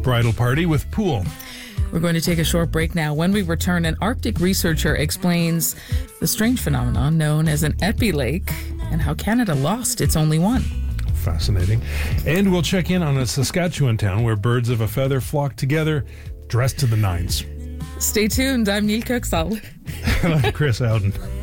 bridal party with pool. We're going to take a short break now. When we return, an Arctic researcher explains the strange phenomenon known as an epilake and how Canada lost its only one. Fascinating. And we'll check in on a Saskatchewan town where birds of a feather flock together, dressed to the nines. Stay tuned. I'm Neil Kirksall. And I'm Chris Howden.